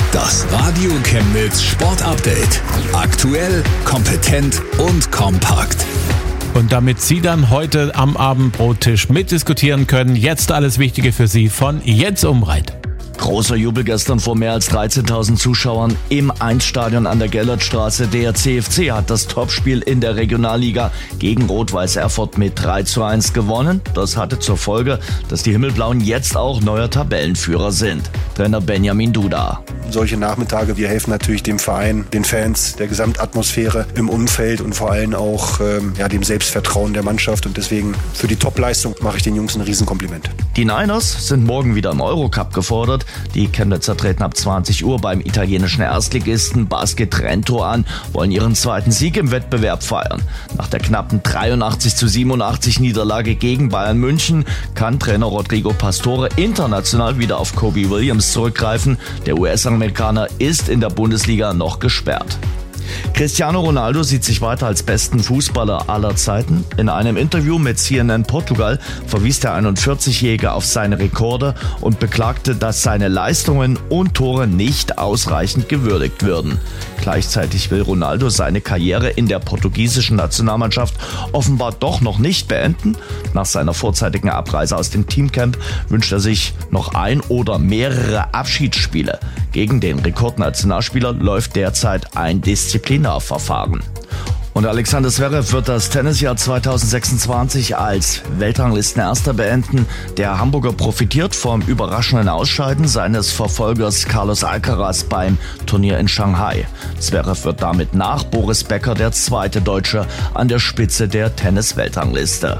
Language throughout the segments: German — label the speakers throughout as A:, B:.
A: Das Radio Chemnitz Sport Update. Aktuell, kompetent und kompakt.
B: Und damit Sie dann heute am Abendbrottisch mitdiskutieren können, jetzt alles Wichtige für Sie von Jens Umbreit.
C: Großer Jubel gestern vor mehr als 13.000 Zuschauern im 1-Stadion an der Gellertstraße. Der CFC hat das Topspiel in der Regionalliga gegen Rot-Weiß Erfurt mit 3:1 gewonnen. Das hatte zur Folge, dass die Himmelblauen jetzt auch neuer Tabellenführer sind. Trainer Benjamin Duda.
D: Solche Nachmittage, wir helfen natürlich dem Verein, den Fans, der Gesamtatmosphäre im Umfeld und vor allem auch dem Selbstvertrauen der Mannschaft. Und deswegen für die Topleistung mache ich den Jungs ein Riesenkompliment.
C: Die Niners sind morgen wieder im Eurocup gefordert. Die Chemnitzer treten ab 20 Uhr beim italienischen Erstligisten Basket Trento an, wollen ihren zweiten Sieg im Wettbewerb feiern. Nach der knappen 83:87 Niederlage gegen Bayern München kann Trainer Rodrigo Pastore international wieder auf Kobe Williams zurückgreifen. Der US-Amerikaner ist in der Bundesliga noch gesperrt. Cristiano Ronaldo sieht sich weiter als besten Fußballer aller Zeiten. In einem Interview mit CNN Portugal verwies der 41-Jährige auf seine Rekorde und beklagte, dass seine Leistungen und Tore nicht ausreichend gewürdigt würden. Gleichzeitig will Ronaldo seine Karriere in der portugiesischen Nationalmannschaft offenbar doch noch nicht beenden. Nach seiner vorzeitigen Abreise aus dem Teamcamp wünscht er sich noch ein oder mehrere Abschiedsspiele. Gegen den Rekordnationalspieler läuft derzeit ein Disziplinarverfahren. Und Alexander Zverev wird das Tennisjahr 2026 als Weltranglistenerster beenden. Der Hamburger profitiert vom überraschenden Ausscheiden seines Verfolgers Carlos Alcaraz beim Turnier in Shanghai. Zverev wird damit nach Boris Becker der zweite Deutsche an der Spitze der Tennis-Weltrangliste.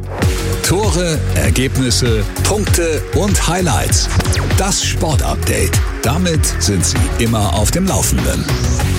A: Tore, Ergebnisse, Punkte und Highlights. Das Sport Update. Damit sind Sie immer auf dem Laufenden.